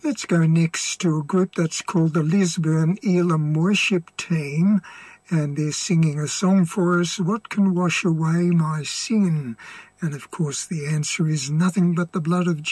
Let's go next to a group that's called the Lisburn Elam Worship Team, and they're singing a song for us, What Can Wash Away My Sin? And of course the answer is nothing but the blood of Jesus.